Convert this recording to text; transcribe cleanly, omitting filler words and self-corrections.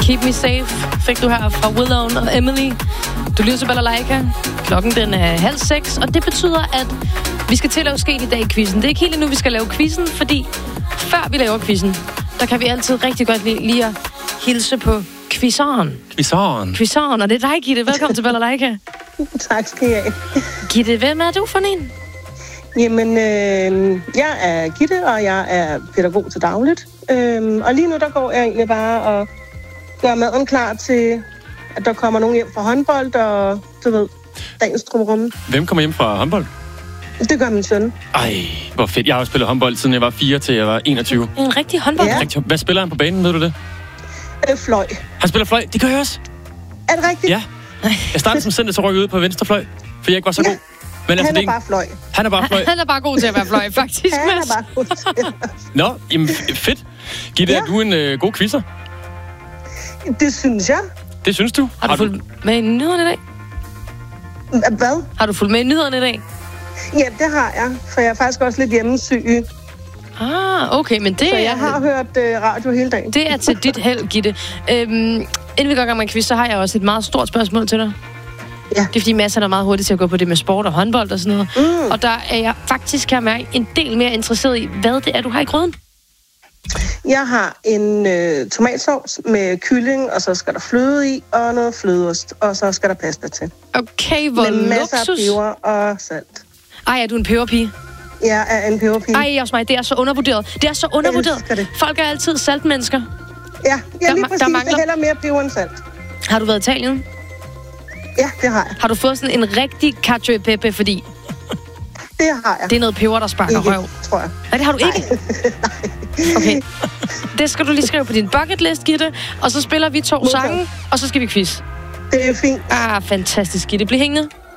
Keep Me Safe fik du her fra Willow og Emily. Du lytter til Balalaika. Klokken den er 5:30, og det betyder, at vi skal til at lave sket i dag i quizzen. Det er ikke helt endnu, vi skal lave quizzen, fordi før vi laver quizzen, der kan vi altid rigtig godt lige at hilse på quizzeren. Quizzeren, og det er dig, Gitte. Velkommen til Balalaika. Tak skal jeg have. Gitte, hvem er du for en? Jamen, jeg er Gitte, og jeg er pædagog til dagligt. Og lige nu, der går jeg egentlig bare og gør maden klar til, at der kommer nogen hjem fra håndbold, og du ved, dagens trummerumme. Hvem kommer hjem fra håndbold? Det gør min søn. Ej, hvor fedt. Jeg har også spillet håndbold, siden jeg var 4 til jeg var 21. En rigtig håndbold? Ja. Hvad spiller han på banen, ved du det? Fløj. Han spiller fløj, det gør jeg også. Er det rigtigt? Ja. Jeg startede som center, så røg jeg ud på venstre fløj, for jeg ikke var så god. Men han er bare fløj. Han er bare fløj. Han er bare god til at være fløj, faktisk. Han er bare god til Nå, jamen fedt. Gitte, er du en god quizzer? Det synes jeg. Det synes du? Har du fulgt med i nyhederne i dag? Hvad? Har du fulgt med i nyhederne i dag? Ja, det har jeg, for jeg er faktisk også lidt hjemmesyg. Okay, men det så jeg har hørt radio hele dagen. Det er til dit held, Gitte. Inden vi går i gang med en quiz, så har jeg også et meget stort spørgsmål til dig. Ja. Det er fordi masser er meget hurtigt til at gå på det med sport og håndbold og sådan noget. Og der er jeg faktisk, kan jeg mærke, en del mere interesseret i, hvad det er, du har i gryden. Jeg har en tomatsovs med kylling, og så skal der fløde i, og noget flødeost, og så skal der pasta til. Okay, hvor med luksus. masser af peber og salt. Ej, er du en peberpige? Jeg er en peberpige. Ej, også mig. Det er så undervurderet. Det er så undervurderet. Folk er altid saltmennesker. Ja, lige præcis. Jeg hælder mere peber end salt. Har du været i Italien? Ja, det har jeg. Har du fået sådan en rigtig cacio e pepe, fordi... Det har jeg. Det er noget peber, der sparker røv. Tror jeg. Nej, det har du ikke? Nej. Okay. Det skal du lige skrive på din bucket list, Gitte. Og så spiller vi 2 sange, og så skal vi quiz. Det er fint. Fantastisk, Gitte. Bliv hængende.